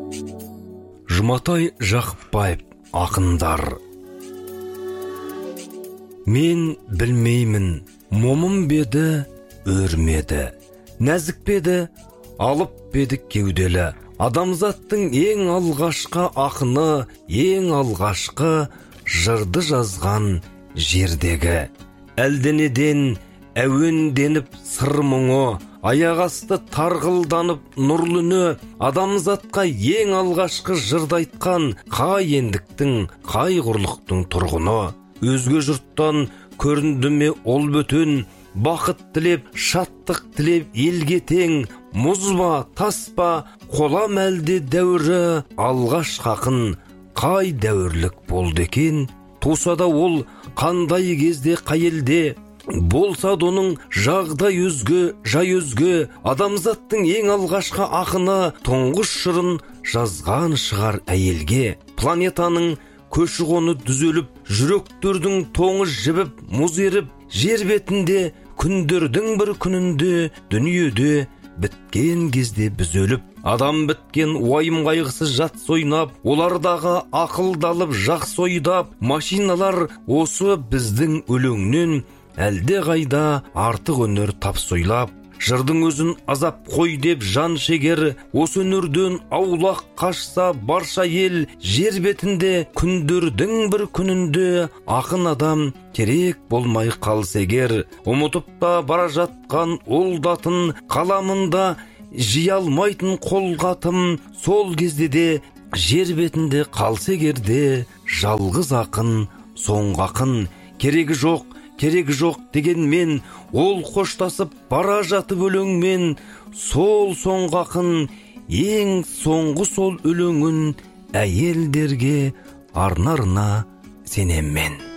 Жұматай Жақыпбаев ақындар. Мен білмеймін, момын беді, өрмеді, нәзік беді, алып беді кеуделі. Адамзаттың ең алғашқы ақыны, ең алғашқы жырды жазған жердегі. Әлденеден әуенденіп сыр мұңы, аяқ асты тарғылданып нұрлыны, адамзатқа ең алғашқы жырды айтқан қай ендіктің, қай құрлықтың тұрғыны. Өзге жұрттан көрінді ме ол бөтен, бақыт тілеп, шаттық тілеп елге тең, мұз ба, тас па, қола мәлде дәуірі, алғаш ақын қай дәуірлік болды екен? Туса да ол қандай кезде, қай елде? Болса доның жағдай өзге, жай өзге, адамзаттың ең алғашқы ақыны тұңғыш жырын жазған шығар әйелге. Планетаның көші-қоны дүзеліп, жүректердің тоңы жібіп, мұз еріп, жер бетінде күндердің бір күнінде дүниеде біткен кезде біз өліп, адам біткен уайым қайғысы жат сойнап, олардағы ақылдалып жақсы ойдап, машиналар осы біздің өлеңнен әлде қайда артық өнер тапсойлап, жырдың өзін азап қой деп жан шегер, осы өнерден аулақ қашса барша ел, жер бетінде күндердің бір күнінде ақын адам керек болмай қалса егер, ұмытып та бара жатқан ол датын, қаламында жия алмайтын қолғатым, сол кезде де жер бетінде қалса егерде, жалғыз ақын, соңғы ақын, керегі жоқ дегенмен, ол қоштасып бара жатып өлеңмен, сол соңғы ақын, ең соңғы сол өлеңін әйелдерге арнарына сенем мен.